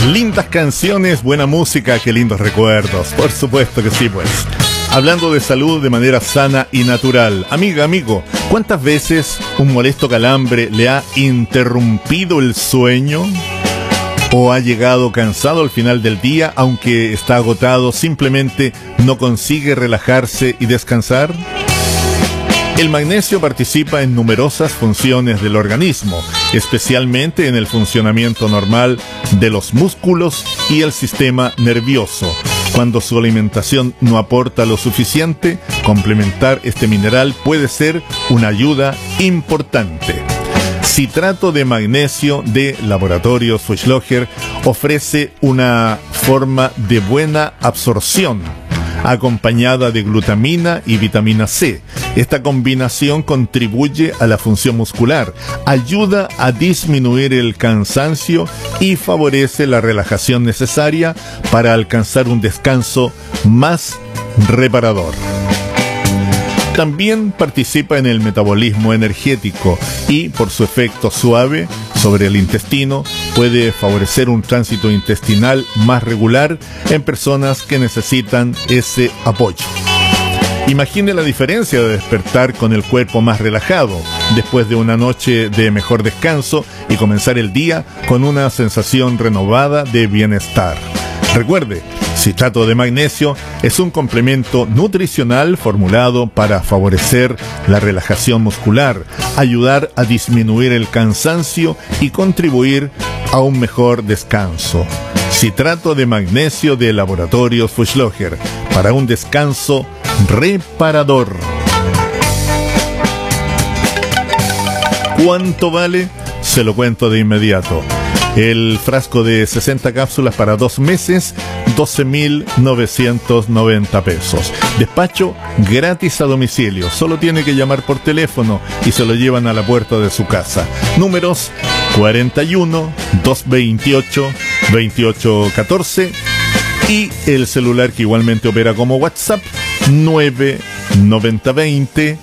Lindas canciones, buena música, qué lindos recuerdos. Por supuesto que sí, pues. Hablando de salud de manera sana y natural. Amiga, amigo, ¿cuántas veces un molesto calambre le ha interrumpido el sueño? ¿O ha llegado cansado al final del día, aunque está agotado, simplemente no consigue relajarse y descansar? El magnesio participa en numerosas funciones del organismo, especialmente en el funcionamiento normal de los músculos y el sistema nervioso. Cuando su alimentación no aporta lo suficiente, complementar este mineral puede ser una ayuda importante. Citrato de magnesio de Laboratorios Fuchslocher ofrece una forma de buena absorción, acompañada de glutamina y vitamina C. Esta combinación contribuye a la función muscular, ayuda a disminuir el cansancio y favorece la relajación necesaria para alcanzar un descanso más reparador. También participa en el metabolismo energético y, por su efecto suave sobre el intestino, puede favorecer un tránsito intestinal más regular en personas que necesitan ese apoyo. Imagine la diferencia de despertar con el cuerpo más relajado después de una noche de mejor descanso y comenzar el día con una sensación renovada de bienestar. Recuerde, citrato de magnesio es un complemento nutricional formulado para favorecer la relajación muscular, ayudar a disminuir el cansancio y contribuir a un mejor descanso. Citrato de magnesio de Laboratorios Fuchslocher para un descanso reparador. ¿Cuánto vale? Se lo cuento de inmediato. El frasco de 60 cápsulas para 2 meses, 12.990 pesos. Despacho gratis a domicilio. Solo tiene que llamar por teléfono y se lo llevan a la puerta de su casa. Números 41 228 2814 y el celular que igualmente opera como WhatsApp 99020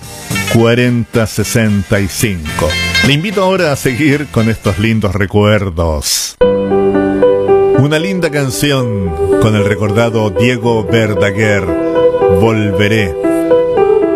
4065. Le invito ahora a seguir con estos lindos recuerdos. Una linda canción con el recordado Diego Verdaguer, Volveré.